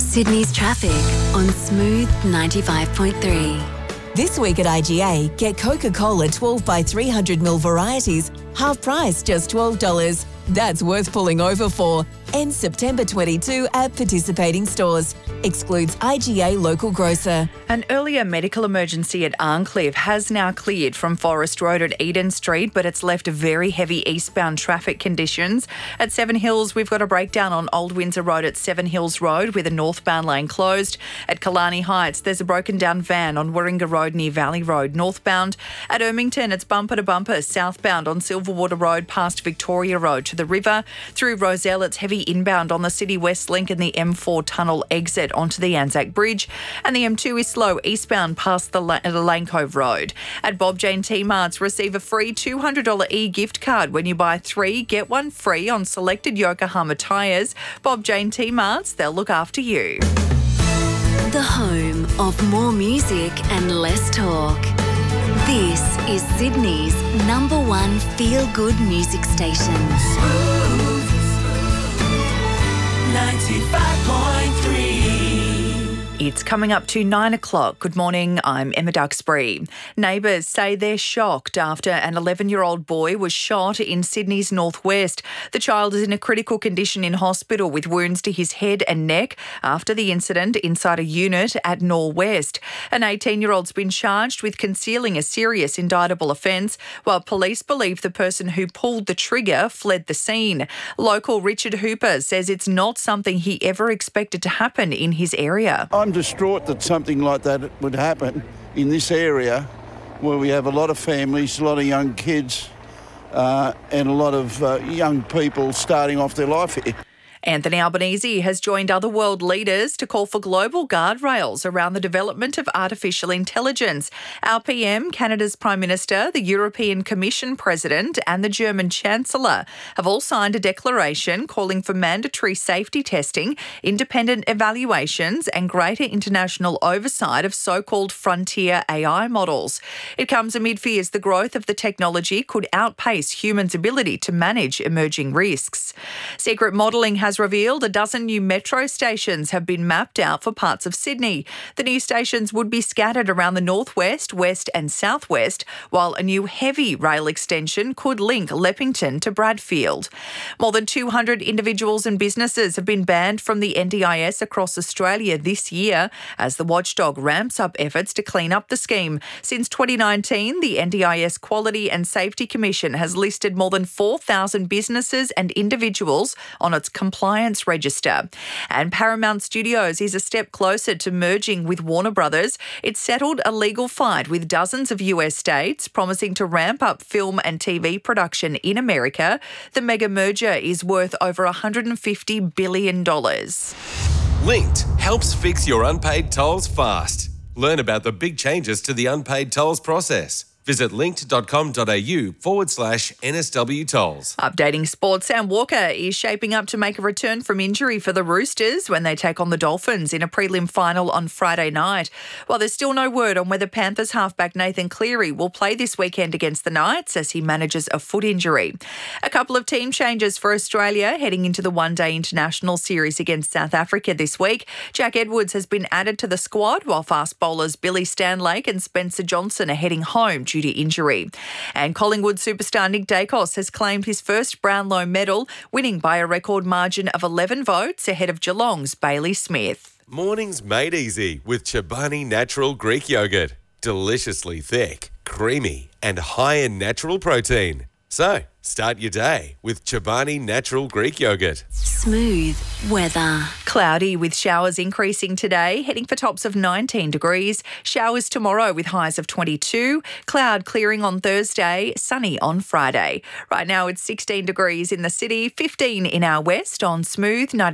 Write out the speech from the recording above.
Sydney's traffic on Smooth 95.3. This week at IGA, get Coca-Cola 12 by 300ml varieties, half price, just $12. That's worth pulling over for. Ends September 22 at participating stores. Excludes IGA local grocer. An earlier medical emergency at Arncliffe has now cleared from Forest Road at Eden Street, but it's left very heavy eastbound traffic conditions. At Seven Hills, we've got a breakdown on Old Windsor Road at Seven Hills Road with a northbound lane closed. At Killarney Heights, there's a broken down van on Warringah Road near Valley Road northbound. At Ermington, it's bumper to bumper southbound on Silverwater Road past Victoria Road to the river. Through Rozelle, it's heavy inbound on the City West Link and the M4 tunnel exit onto the Anzac Bridge, and the M2 is slow eastbound past the Lane Cove Road. At Bob Jane T-Marts, receive a free $200 e-gift card when you buy 3, get 1 free on selected Yokohama tyres. Bob Jane T-Marts, they'll look after you. The home of more music and less talk. This is Sydney's #1 feel-good music station. 95.3. It's coming up to 9 o'clock. Good morning, I'm Emma Duxbury. Neighbours say they're shocked after an 11-year-old boy was shot in Sydney's northwest. The child is in a critical condition in hospital with wounds to his head and neck after the incident inside a unit at Norwest. An 18-year-old's been charged with concealing a serious indictable offence, while police believe the person who pulled the trigger fled the scene. Local Richard Hooper says it's not something he ever expected to happen in his area. I'm distraught that something like that would happen in this area where we have a lot of families, a lot of young kids and a lot of young people starting off their life here. Anthony Albanese has joined other world leaders to call for global guardrails around the development of artificial intelligence. Our PM, Canada's Prime Minister, the European Commission President and the German Chancellor have all signed a declaration calling for mandatory safety testing, independent evaluations and greater international oversight of so-called frontier AI models. It comes amid fears the growth of the technology could outpace humans' ability to manage emerging risks. Secret modelling has revealed a dozen new metro stations have been mapped out for parts of Sydney. The new stations would be scattered around the northwest, west and southwest, while a new heavy rail extension could link Leppington to Bradfield. More than 200 individuals and businesses have been banned from the NDIS across Australia this year as the watchdog ramps up efforts to clean up the scheme. Since 2019, the NDIS Quality and Safety Commission has listed more than 4,000 businesses and individuals on its compliance register. And Paramount Studios is a step closer to merging with Warner Brothers. It settled a legal fight with dozens of US states, promising to ramp up film and TV production in America. The mega merger is worth over $150 billion. Linked helps fix your unpaid tolls fast. Learn about the big changes to the unpaid tolls process. Visit linked.com.au/NSW tolls. Updating sports, Sam Walker is shaping up to make a return from injury for the Roosters when they take on the Dolphins in a prelim final on Friday night. While there's still no word on whether Panthers halfback Nathan Cleary will play this weekend against the Knights as he manages a foot injury. A couple of team changes for Australia heading into the one-day international series against South Africa this week. Jack Edwards has been added to the squad while fast bowlers Billy Stanlake and Spencer Johnson are heading home due to injury. And Collingwood superstar Nick Dacos has claimed his first Brownlow medal, winning by a record margin of 11 votes ahead of Geelong's Bailey Smith. Mornings made easy with Chobani Natural Greek Yogurt. Deliciously thick, creamy and high in natural protein. So, start your day with Chobani Natural Greek Yogurt. Smooth weather. Cloudy with showers increasing today, heading for tops of 19 degrees. Showers tomorrow with highs of 22. Cloud clearing on Thursday, sunny on Friday. Right now it's 16 degrees in the city, 15 in our west on Smooth 90.